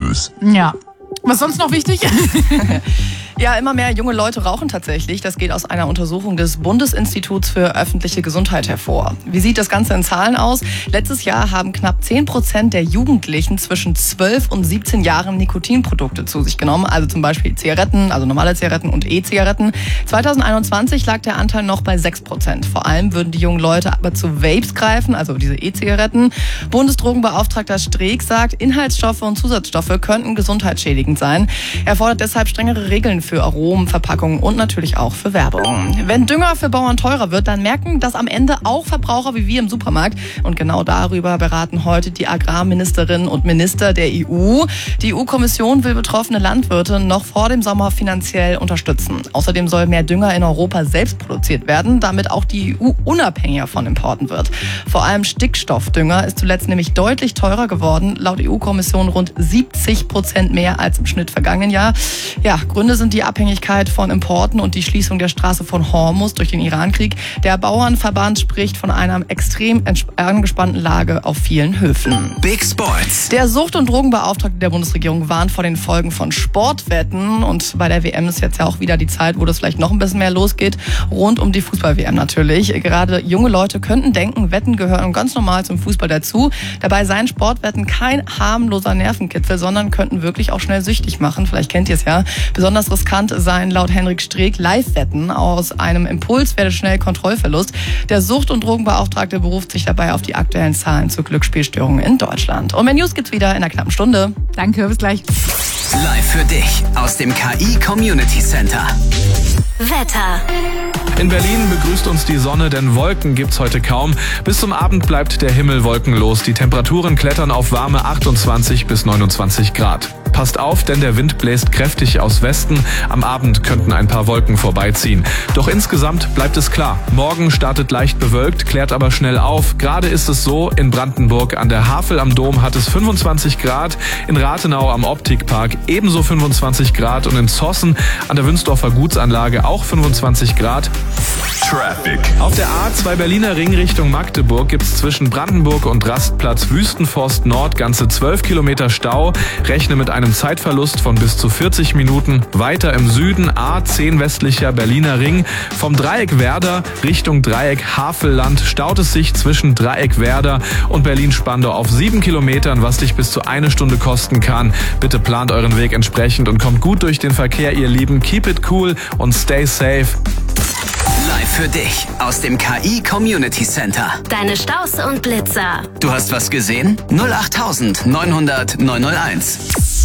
News. Ja. Was sonst noch wichtig? Ja, immer mehr junge Leute rauchen tatsächlich. Das geht aus einer Untersuchung des Bundesinstituts für öffentliche Gesundheit hervor. Wie sieht das Ganze in Zahlen aus? Letztes Jahr haben knapp 10% der Jugendlichen zwischen 12 und 17 Jahren Nikotinprodukte zu sich genommen. Also zum Beispiel Zigaretten, also normale Zigaretten und E-Zigaretten. 2021 lag der Anteil noch bei 6%. Vor allem würden die jungen Leute aber zu Vapes greifen, also diese E-Zigaretten. Bundesdrogenbeauftragter Streeck sagt, Inhaltsstoffe und Zusatzstoffe könnten gesundheitsschädigend sein. Er fordert deshalb strengere Regeln für Aromen, Verpackungen und natürlich auch für Werbung. Wenn Dünger für Bauern teurer wird, dann merken das am Ende auch Verbraucher wie wir im Supermarkt. Und genau darüber beraten heute die Agrarministerinnen und Minister der EU. Die EU-Kommission will betroffene Landwirte noch vor dem Sommer finanziell unterstützen. Außerdem soll mehr Dünger in Europa selbst produziert werden, damit auch die EU unabhängiger von Importen wird. Vor allem Stickstoffdünger ist zuletzt nämlich deutlich teurer geworden. Laut EU-Kommission rund 70% mehr als im Schnitt vergangenen Jahr. Ja, Gründe sind die Abhängigkeit von Importen und die Schließung der Straße von Hormuz durch den Irankrieg. Der Bauernverband spricht von einer extrem angespannten Lage auf vielen Höfen. Big Sports. Der Sucht- und Drogenbeauftragte der Bundesregierung warnt vor den Folgen von Sportwetten. Und bei der WM ist jetzt ja auch wieder die Zeit, wo das vielleicht noch ein bisschen mehr losgeht. Rund um die Fußball-WM natürlich. Gerade junge Leute könnten denken, Wetten gehören ganz normal zum Fußball dazu. Dabei seien Sportwetten kein harmloser Nervenkitzel, sondern könnten wirklich auch schnell süchtig machen. Vielleicht kennt ihr es ja. Besonders riskant seien laut Henrik Streeck Live-Wetten. Aus einem Impuls werde schnell Kontrollverlust. Der Sucht- und Drogenbeauftragte beruft sich dabei auf die aktuellen Zahlen zu Glücksspielstörungen in Deutschland. Und mehr News gibt's wieder in einer knappen Stunde. Danke, bis gleich. Live für dich aus dem KI Community Center. Wetter. In Berlin begrüßt uns die Sonne, denn Wolken gibt's heute kaum. Bis zum Abend bleibt der Himmel wolkenlos. Die Temperaturen klettern auf warme 28 bis 29 Grad. Passt auf, denn der Wind bläst kräftig aus Westen. Am Abend könnten ein paar Wolken vorbeiziehen. Doch insgesamt bleibt es klar. Morgen startet leicht bewölkt, klärt aber schnell auf. Gerade ist es so, in Brandenburg an der Havel am Dom hat es 25 Grad, in Rathenau am Optikpark ebenso 25 Grad und in Zossen an der Wünsdorfer Gutsanlage auch 25 Grad. Traffic. Auf der A2 Berliner Ring Richtung Magdeburg gibt's zwischen Brandenburg und Rastplatz Wüstenforst Nord ganze 12 Kilometer Stau. Rechne mit einem Zeitverlust von bis zu 40 Minuten. Weiter im Süden A10 westlicher Berliner Ring. Vom Dreieck Werder Richtung Dreieck Havelland staut es sich zwischen Dreieck Werder und Berlin-Spandau auf 7 Kilometern, was dich bis zu 1 Stunde kosten kann. Bitte plant euren Weg entsprechend und kommt gut durch den Verkehr, ihr Lieben. Keep it cool und stay safe. Live für dich aus dem KI Community Center. Deine Staus und Blitzer. Du hast was gesehen? 08900 901.